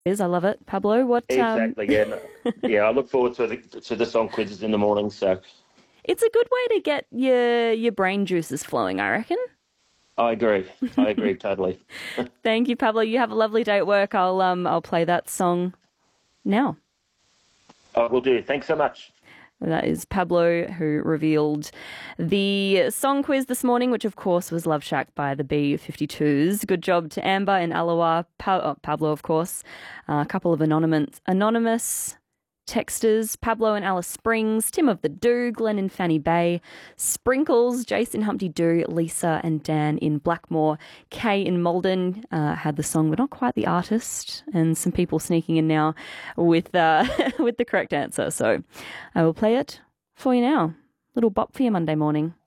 is. I love it. Pablo, what Exactly. Yeah. Yeah. I look forward to the song quizzes in the morning. So it's a good way to get your brain juices flowing, I reckon. I agree. I agree totally. Thank you, Pablo. You have a lovely day at work. I'll play that song now. I will do. Thanks so much. That is Pablo, who revealed the song quiz this morning, which of course was Love Shack by the B-52s. Good job to Amber and Aloha, Pablo, of course. A couple of anonymous texters, Pablo and Alice Springs, Tim of the Do, Glenn in Fanny Bay, Sprinkles, Jason Humpty Do, Lisa and Dan in Blackmore, Kay in Malden had the song, but not quite the artist, and some people sneaking in now with with the correct answer. So I will play it for you now. Little bop for your Monday morning.